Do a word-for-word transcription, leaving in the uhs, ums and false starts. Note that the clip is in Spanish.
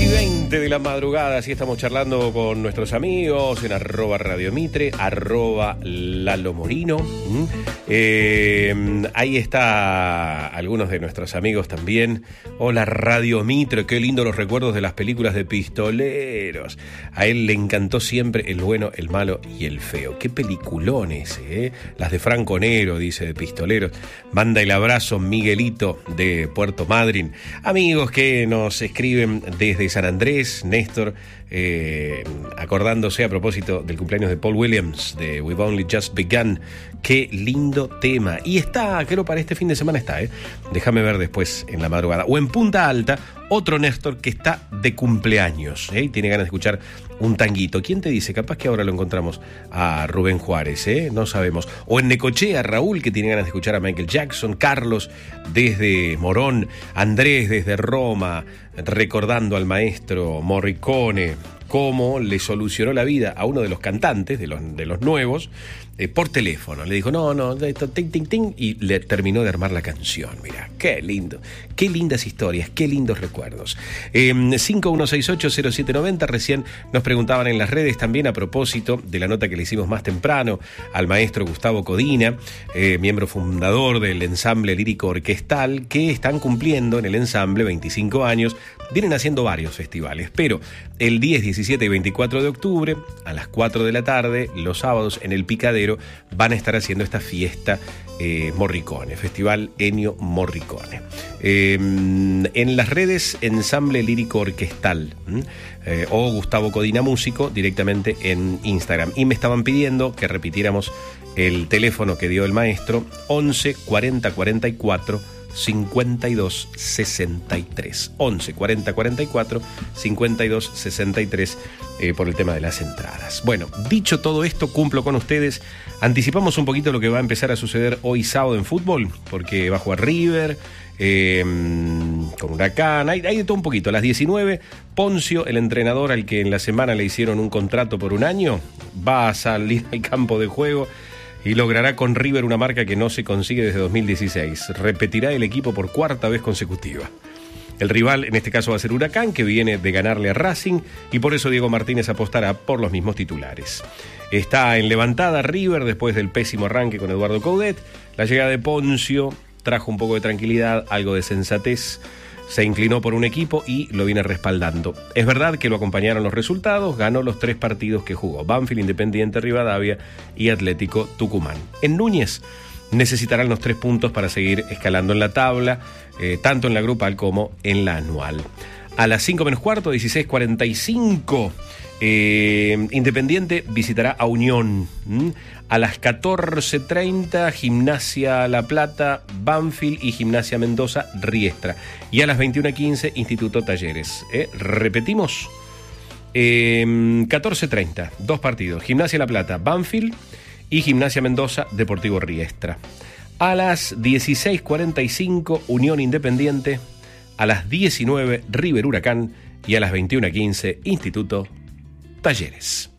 veinte de la madrugada, así estamos charlando con nuestros amigos en arroba Radio Mitre, arroba Lalo Morino. ¿Mm? Eh, ahí está algunos de nuestros amigos también. Hola Radio Mitre, qué lindo los recuerdos de las películas de pistoleros. A él le encantó siempre el bueno, el malo y el feo. Qué peliculones, ¿eh? Las de Franco Nero, dice, de pistoleros. Manda el abrazo Miguelito de Puerto Madryn. Amigos que nos escriben desde San Andrés, Néstor, eh, acordándose a propósito del cumpleaños de Paul Williams, de We've Only Just Begun. Qué lindo tema. Y está, creo para este fin de semana está, ¿eh? Déjame ver después en la madrugada. O en Punta Alta, otro Néstor que está de cumpleaños, ¿eh? Y tiene ganas de escuchar un tanguito. ¿Quién te dice? Capaz que ahora lo encontramos a Rubén Juárez, ¿eh? No sabemos. O en Necochea, Raúl, que tiene ganas de escuchar a Michael Jackson. Carlos desde Morón. Andrés desde Roma, recordando al maestro Morricone, cómo le solucionó la vida a uno de los cantantes, de los, de los nuevos, eh, por teléfono. Le dijo, no, no, esto, ting, ting, ting, y le terminó de armar la canción. Mira, qué lindo, qué lindas historias, qué lindos recuerdos. Eh, cinco uno seis ocho cero siete nueve cero, recién nos preguntaban en las redes también a propósito de la nota que le hicimos más temprano al maestro Gustavo Codina, eh, miembro fundador del ensamble lírico orquestal, que están cumpliendo en el ensamble veinticinco años. Vienen haciendo varios festivales, pero el diez, diecisiete y veinticuatro de octubre, a las cuatro de la tarde, los sábados en el Picadero, van a estar haciendo esta fiesta eh, Morricone, Festival Ennio Morricone. Eh, en las redes, Ensamble Lírico Orquestal, eh, o Gustavo Codina Músico, directamente en Instagram. Y me estaban pidiendo que repitiéramos el teléfono que dio el maestro, once cuarenta cuarenta y cuatro cincuenta y dos sesenta y tres. once cuarenta cuarenta y cuatro cincuenta y dos sesenta y tres, eh, por el tema de las entradas. Bueno, dicho todo esto, cumplo con ustedes. Anticipamos un poquito lo que va a empezar a suceder hoy sábado en fútbol, porque va a jugar River eh, con Huracán. Hay, hay de todo un poquito. A las diecinueve, Poncio, el entrenador al que en la semana le hicieron un contrato por un año, va a salir al campo de juego y logrará con River una marca que no se consigue desde dos mil dieciséis. Repetirá el equipo por cuarta vez consecutiva. El rival en este caso va a ser Huracán, que viene de ganarle a Racing, y por eso Diego Martínez apostará por los mismos titulares. Está en levantada River después del pésimo arranque con Eduardo Coudet. La llegada de Poncio trajo un poco de tranquilidad, algo de sensatez. Se inclinó por un equipo y lo viene respaldando. Es verdad que lo acompañaron los resultados, ganó los tres partidos que jugó: Banfield, Independiente Rivadavia y Atlético Tucumán. En Núñez necesitarán los tres puntos para seguir escalando en la tabla, eh, tanto en la grupal como en la anual. A las cinco menos cuarto, dieciséis cuarenta y cinco, eh, Independiente visitará a Unión. ¿Mm? A las catorce treinta, Gimnasia La Plata, Banfield, y Gimnasia Mendoza, Riestra. Y a las veintiuna quince, Instituto Talleres. ¿Eh? Repetimos, eh, catorce treinta, dos partidos: Gimnasia La Plata, Banfield, y Gimnasia Mendoza, Deportivo Riestra. A las dieciséis cuarenta y cinco, Unión Independiente. A las diecinueve, River Huracán. Y a las veintiuna quince, Instituto Talleres.